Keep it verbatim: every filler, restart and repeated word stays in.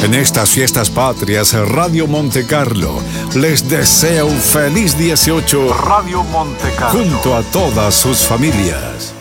En estas fiestas patrias, Radio Monte Carlo les desea un feliz dieciocho Radio Monte Carlo, junto a todas sus familias.